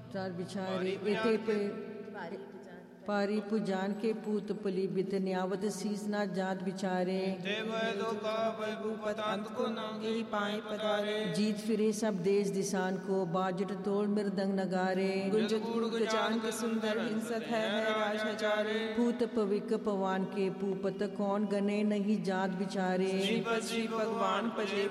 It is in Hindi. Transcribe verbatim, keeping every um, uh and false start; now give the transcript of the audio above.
चार बिचारे एते पे पारी पुजान के पूत पलीबित न्यावत शीस ना जात बिचारे जीत फिरे सब देश दिसान को बाजट तोड़ मृदंग नगारे गुंजत गुड़ गजान के सुंदर हिंसत है, है राज हजारे पूत पविक पवान के पूपत कौन गने नहीं जात बिचारे श्रीपद श्री भगवान पजे